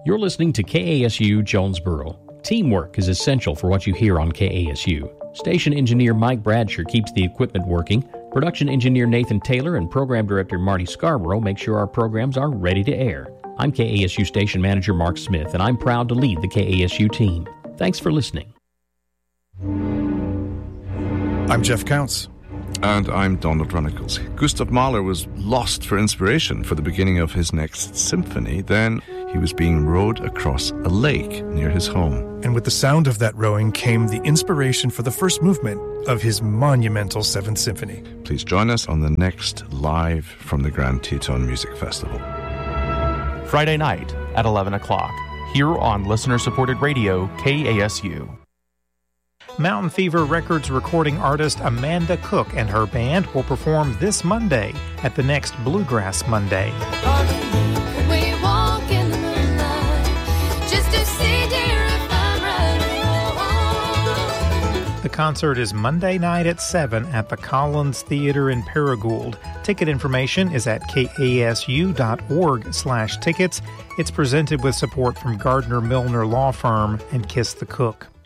You're listening to KASU Jonesboro. Teamwork is essential for what you hear on KASU. Station engineer Mike Bradsher keeps the equipment working. Production engineer Nathan Taylor and program director Marty Scarborough make sure our programs are ready to air. I'm KASU station manager Mark Smith, and I'm proud to lead the KASU team. Thanks for listening. I'm Jeff Counts. And I'm Donald Runnicles. Gustav Mahler was lost for inspiration for the beginning of his next symphony. Then he was being rowed across a lake near his home. And with the sound of that rowing came the inspiration for the first movement of his monumental Seventh Symphony. Please join us on the next Live from the Grand Teton Music Festival. Friday night at 11 o'clock, here on listener-supported radio, KASU. Mountain Fever Records recording artist Amanda Cook and her band will perform this Monday at the next Bluegrass Monday. The concert is Monday night at 7 at the Collins Theater in Paragould. Ticket information is at kasu.org/tickets. It's presented with support from Gardner Milner Law Firm and Kiss the Cook.